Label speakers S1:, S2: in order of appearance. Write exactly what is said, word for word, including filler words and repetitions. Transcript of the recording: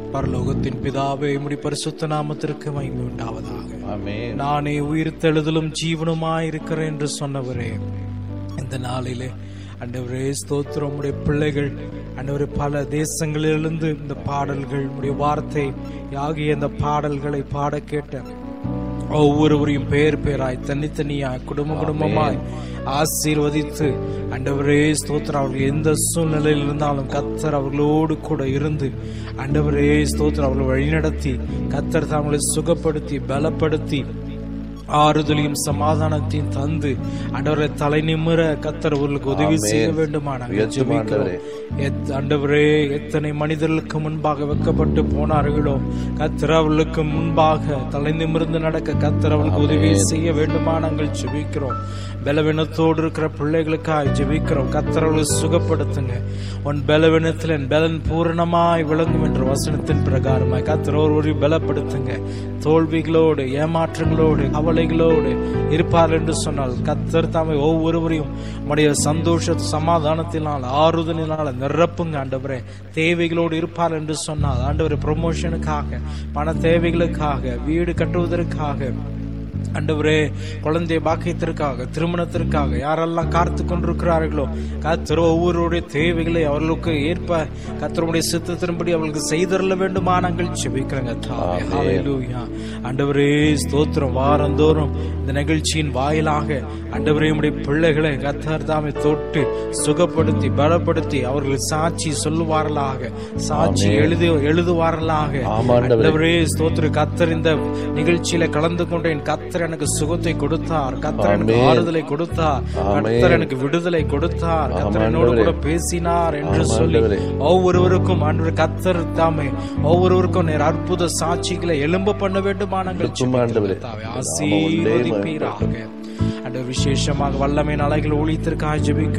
S1: பரலோகத்தின் பிதாவே, உம்முடைய பரிசுத்த நாமத்திற்கு மகிமை உண்டாவதாக.
S2: ஆமென்.
S1: நானே உயிர்த்தெழுதலும் ஜீவனுமாய் இருக்கிறேன் என்று சொன்னவரே, இந்த நாளிலே ஆண்டவரே ஸ்தோத்திரம். உம்முடைய பிள்ளைகள் ஆண்டவரே பல தேசங்களிலிருந்து இந்த பாடல்கள், உம்முடைய வார்த்தை ஆகிய இந்த பாடல்களை பாட கேட்ட ஒவ்வொருவரையும் பேர் பேராய் தனித்தனியாய் குடும்ப குடும்பமாய் ஆசீர்வதித்து ஆண்டவரே ஸ்தோத்திரம். அவர்கள் எந்த சூழ்நிலையில் இருந்தாலும் கர்த்தர் அவர்களோடு கூட இருந்து ஆண்டவரே ஸ்தோத்திரம் அவர்கள் வழிநடத்தி கர்த்தர் தங்களை சுகப்படுத்தி பலப்படுத்தி ஆறுதலையும் சமாதானத்தையும் தந்து ஆண்டவரை தலை நிமிர கர்த்தர் அவர்களுக்கு உதவி செய்ய வேண்டுமான ஆண்டவரே, எத்தனை மனிதர்களுக்கு முன்பாக வைக்கப்பட்டு போனார்களோ கர்த்தர் அவர்களுக்கு முன்பாக தலை நிமிர்ந்து நடக்க கர்த்தர் அவர்களுக்கு உதவி செய்ய வேண்டுமா நாங்கள் ஜெபிக்கிறோம். பலவீனத்தோடு இருக்கிற பிள்ளைகளுக்காக ஜெபிக்கிறோம். கர்த்தர் அவர்களை சுகப்படுத்துங்க. உன் பலவீனத்தில் என் பலன் பூரணமாய் விளங்கும் என்ற வசனத்தின் பிரகாரமாய் கர்த்தர் ஒருவரை பலப்படுத்துங்க. தோல்விகளோடு ஏமாற்றங்களோடு கவலைகளோடு இருப்பார் என்று சொன்னால் கர்த்தர் தாமே ஒவ்வொருவரையும் உடைய சந்தோஷ சமாதானத்தினால் ஆறுதலினால் நிரப்புங்க. ஆண்டவரே, தேவைகளோடு இருப்பார் என்று சொன்னால் ஆண்டவரே ப்ரமோஷனுக்காக, பண தேவைகளுக்காக, வீடு கட்டுவதற்காக, ஆண்டவரே குழந்தை பாக்கியத்திற்காக, திருமணத்திற்காக யாரெல்லாம் காத்து கொண்டிருக்கிறார்களோ கர்த்தர் ஒவ்வொருடைய தேவைகளை அவர்களுக்கு ஏற்ப கர்த்தருடைய சித்தத்தின்படி அவர்களுக்கு செய்தரல வேண்டுமா நாங்கள் ஜெபிக்கிறோங்க. ஹல்லேலூயா. ஆண்டவரே ஸ்தோத்திரம். வாரந்தோறும் இந்த நிகழ்ச்சியின் வாயிலாக ஆண்டவரே உம்முடைய பிள்ளைகளை கர்த்தர் தாமே தொட்டு சுகப்படுத்தி பலப்படுத்தி அவர்கள் சாட்சி சொல்லுவார்களாக, சாட்சி எழுதி எழுதுவார்களாக. ஆண்டவரே ஸ்தோத்திரம். கர்த்தர் இந்த நிகழ்ச்சியில கலந்து கொண்டேன், கர்த்தர் எனக்கு சுகத்தை கொடுத்தார், கர்த்தர் எனக்கு ஆறுதலை கொடுத்தார், கர்த்தர் எனக்கு விடுதலை கொடுத்தார், கர்த்தர் என்னோடு கூட பேசினார் என்று சொல்லி ஒவ்வொருவருக்கும் ஆண்டவரே கர்த்தர் தாமே ஒவ்வொருவருக்கும் நேர் அற்புத சாட்சிகளை எழும்ப பண்ண வேண்டுமா நாங்கள் ஆசீர்வதிப்பீராக. ஆண்டவர் விசேஷமாக வல்லமை அலைகள் ஒளித்திற்காக ஜெபிக்கிறோம்.